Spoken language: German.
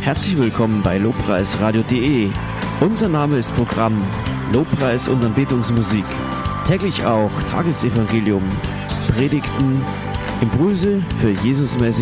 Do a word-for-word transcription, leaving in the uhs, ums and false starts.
Herzlich willkommen bei lobpreisradio punkt de. Unser Name ist Programm Lobpreis und Anbetungsmusik. Täglich auch Tagesevangelium, Predigten, Impulse für Jesusmäßige